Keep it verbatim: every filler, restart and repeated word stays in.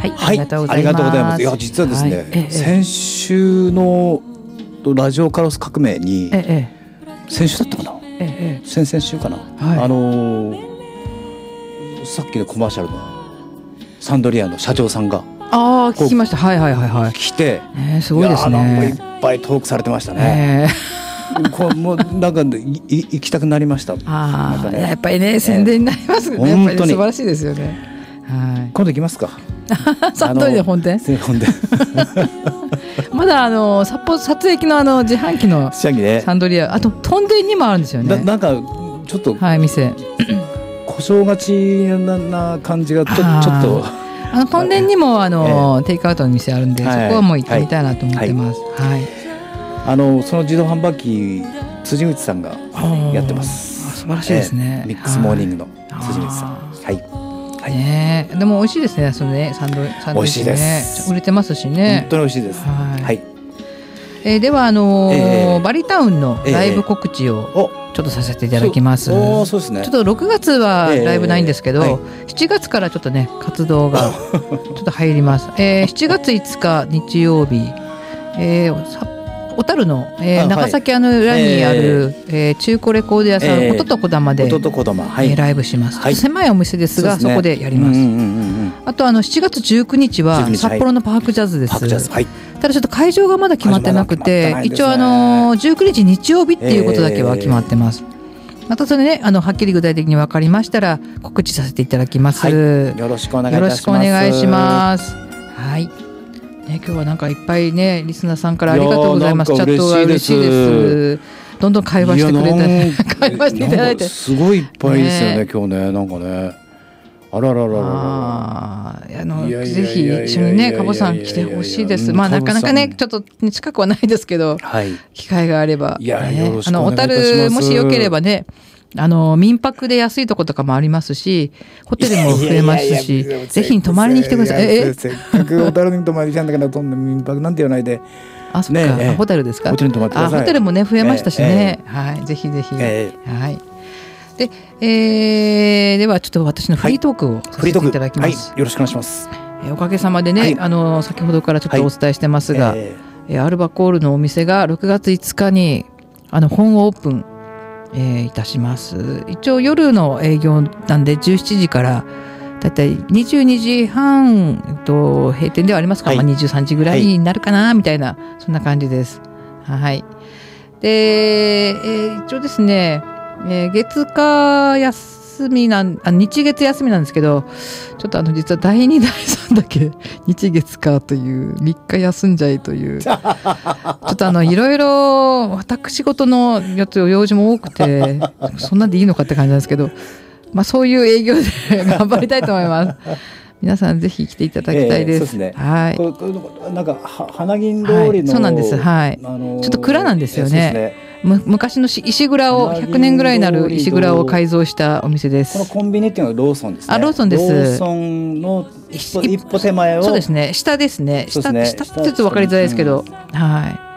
はい、 はい、ありがとうございます。ありがとうございます。いや実はですね、はいええ、先週のラジオカラオス革命に、ええ、先週だったかな、ええ、先々週かな、はい、あのー、さっきのコマーシャルのサンドリアの社長さんがああ聞きました。はいはいはいはい。 来て、 えー、すごいですね。 いっぱいトークされてましたね。えー、こうもうなんかい行きたくなりました。 ああ、ね、やっぱりね宣伝になりますね。えー、やっぱり、ね、素晴らしいですよね。はい。 今度行きますか。 サンドリア本店。 本店。 まだあの札幌撮影機のあの自販機のサンドリア、あとトンデンにもあるんですよね。 な, なんかちょっとはい店故障がちな感じがちょちょっと。 あのトンデンにもあの、えー、テイクアウトの店あるんで、はい、そこはもう行ってみたいなと思ってます。はい。はい、 あのその自動販売機辻口さんがやってます。 素晴らしいですね。 えー、ミックスモーニングの辻口さん。はい。 はい、ね、でも美味しいですね。そのねサンドサンドイッチね。美味しいです。売れてますしね。 本当に美味しいです。はい。はい、 えー、ではあのーえー、バリタウンのライブ告知を。えーちょっとさせていただきます。 おそうですね、 ちょっとろくがつはライブないんですけど、えーはい、しちがつからちょっとね活動がちょっと入ります。えー、しちがついつか日曜日、えー、小樽の、えー、長崎あの裏にある、えー、中古レコード屋さん、えー、音とこだまで、 音とこだま、はい、 えー、ライブします。はい、狭いお店ですが そ, す、ね、そこでやります。うんうんうんうん、あとあのしちがつじゅうくにちは札幌のパークジャズです。はい、ただちょっと会場がまだ決まってなくて、ね、一応あのじゅうくにち日曜日っていうことだけは決まってます。えーまたそれねあのはっきり具体的に分かりましたら告知させていただきます。はい、 よろしくお願いいたします。よろしくお願いします。はい。ね今日はなんかいっぱいねリスナーさんからありがとうございます。チャットが嬉しいです。どんどん会話してくれた会話していただいてすごいいっぱいですよね、ね今日ねなんかねあらららららああのぜひ一緒にねカボさん来てほしいです。まあなかなかねちょっと近くはないですけど、はい、機会があれば、 いや、 ね、 よろしくお願いいたします。 あの小樽もしよければねあの民泊で安いとことかもありますしホテルも増えますしぜひ泊まりに来てください。 ええせっかく小樽に泊まりしたんだけどそんな民泊なんて言わないであそっか、ね、ホテルですか。 ホテルに泊まってください。 あホテルもね増えましたしね、ええはい、ぜひぜひ、ええ、はいでえー、ではちょっと私のフリートークをさせていただきます。 はいはい、よろしくお願いします。 えー、おかげさまでね、はい、あの先ほどからちょっとお伝えしてますが、はいえー、アルバコールのお店がろくがついつかにあの本オープン、えー、いたします。一応夜の営業なんでじゅうしちじからだいたいにじゅうにじはん、えっと、閉店ではありますか、はいまあ、にじゅうさんじぐらいになるかな、はい、みたいなそんな感じです。はいで、えー、一応ですねえー、月火休みなんあ日月休みなんですけどちょっとあの実はだいにだいさんだけ日月火というみっか休んじゃいというちょっとあのいろいろ私事のやつ用事も多くてそんなんでいいのかって感じなんですけど、まあ、そういう営業で頑張りたいと思います。皆さんぜひ来ていただきたいです。えー、そうですね。はい。これこれなんか花銀通りの、はい、そうなんです。はい。あのー、ちょっと蔵なんですよね。む昔の石蔵をひゃくねんぐらいになる石蔵を改造したお店です。 このコンビニっていうのはローソンですね。 あローソンです。 ローソンの一歩、一歩手前をそうですね下ですね。下下ってちょっと分かりづらいですけど、うん、はい。